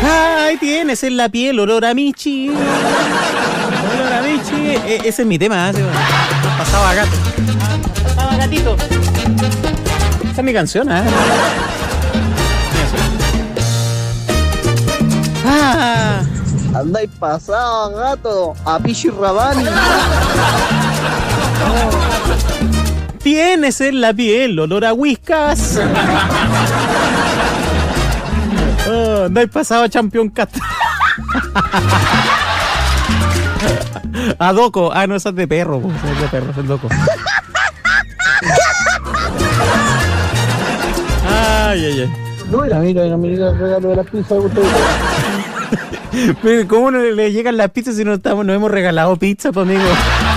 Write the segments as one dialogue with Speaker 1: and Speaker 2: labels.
Speaker 1: Ay, tienes en la piel olor a Michi. Olor a Michi. Ese es mi tema, ¿eh? Pasaba a gato. Pasaba a gatito. Esa es mi canción, ¿eh? Ah.
Speaker 2: Andáis pasado, gato, a Pichi Rabani.
Speaker 1: Tienes en la piel olor a Whiskas. Oh, andáis pasado a Champion Cat. A Doco. Ah, no, esa es de perro. Esa es de perro, es el Doco. Ay, ay, ay.
Speaker 2: No, mira, el regalo de las pizzas.
Speaker 1: Pero ¿cómo no le llegan las pizzas si no hemos regalado pizza, pues, amigo?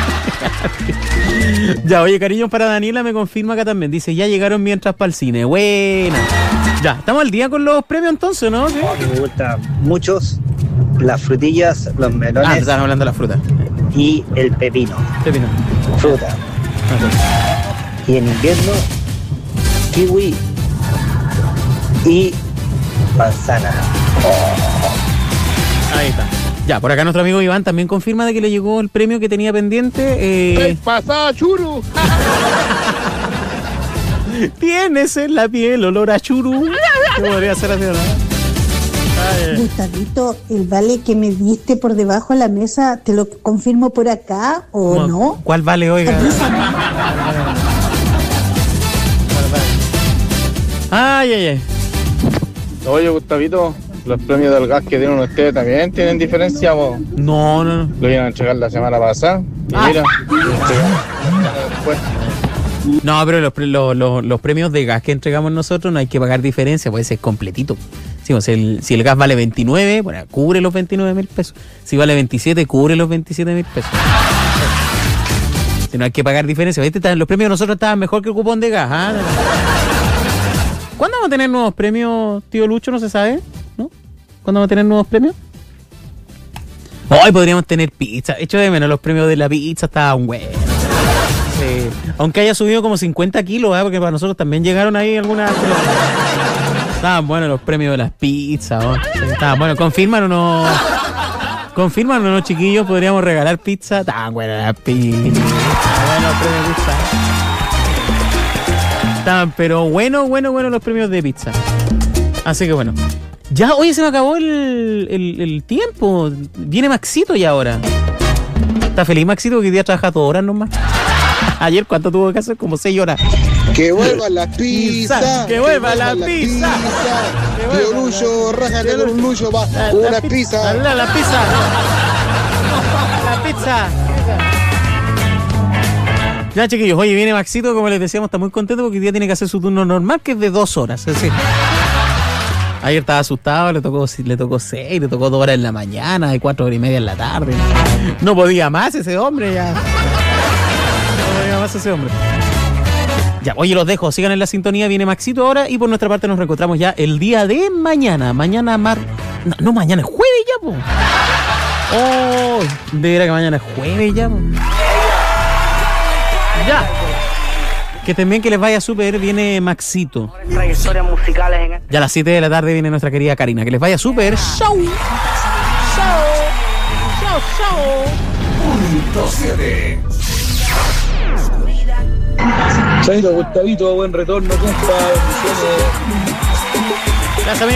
Speaker 1: Ya, oye, cariños para Daniela, me confirma acá también. Dice, ya llegaron mientras para el cine. Buena. Ya, estamos al día con los premios entonces, ¿no? ¿Sí?
Speaker 2: Me gustan muchos. Las frutillas, los melones.
Speaker 1: Ah, estaban hablando de las frutas.
Speaker 2: Y el pepino.
Speaker 1: Pepino.
Speaker 2: Fruta.
Speaker 1: Okay.
Speaker 2: Y en invierno, kiwi y manzana.
Speaker 1: Ahí está. Ya, por acá nuestro amigo Iván también confirma de que le llegó el premio que tenía pendiente.
Speaker 2: ¡Pasada, churu!
Speaker 1: Tienes en la piel olor a churu. ¿Qué podría ser así, no?
Speaker 3: Gustavito, el vale que me diste por debajo de la mesa, ¿te lo confirmo por acá o no?
Speaker 1: ¿Cuál vale, oiga? Ay, ay, ay.
Speaker 4: Oye, Gustavito, los premios del gas que dieron ustedes también tienen diferencia, vos.
Speaker 1: No.
Speaker 4: Lo iban a entregar la semana pasada. Y mira, después.
Speaker 1: No, pero los premios de gas que entregamos nosotros no hay que pagar diferencia, puede ser completito. Sí, o sea, si el gas vale 29, bueno, cubre los 29,000 pesos. Si vale 27, cubre los 27,000 pesos. Si no hay que pagar diferencia. ¿Viste? Los premios de nosotros estaban mejor que el cupón de gas. ¿Ah? ¿Cuándo vamos a tener nuevos premios, tío Lucho? No se sabe, ¿no? ¿Cuándo vamos a tener nuevos premios? Hoy podríamos tener pizza. Echo de menos los premios de la pizza, estaban buenos. Sí. Aunque haya subido como 50 kilos, ¿eh? Porque para nosotros también llegaron ahí algunas. Estaban buenos los premios de las pizzas, ¿no? Sí, estaban buenos. Confirman o no, chiquillos, podríamos regalar pizza. Estaban buenas las pizzas. Bueno, premios de pizza. Estaban, pero bueno los premios de pizza. Así que bueno. Ya, oye, se me acabó el tiempo. Viene Maxito ya ahora. ¿Está feliz Maxito que hoy día trabaja 2 horas nomás? Ayer, ¿cuánto tuvo que hacer? Como 6 horas.
Speaker 5: ¡Que vuelvan las pizzas!
Speaker 1: ¡Que vuelvan las pizzas!
Speaker 5: Tío Lucho, rájate con un Lucho para una pizza.
Speaker 1: La pizza. La pizza. Ya, chiquillos, oye, viene Maxito, como les decíamos, está muy contento porque hoy día tiene que hacer su turno normal, que es de 2 horas. Es decir, ayer estaba asustado, le tocó 6, le tocó 2 horas en la mañana, y 4 horas y media en la tarde. No podía más ese hombre ya. Más ese hombre. Ya, oye, los dejo, sigan en la sintonía, viene Maxito ahora y por nuestra parte nos reencontramos ya el día de mañana. Mañana mañana es jueves ya, po. Oh, de veras que mañana es jueves ya, po. Ya. Que también que les vaya súper, viene Maxito. Ya a las 7 de la tarde viene nuestra querida Karina. Que les vaya súper. Chau.
Speaker 2: Chaito, Gustavito, buen retorno, compa.
Speaker 1: Gracias,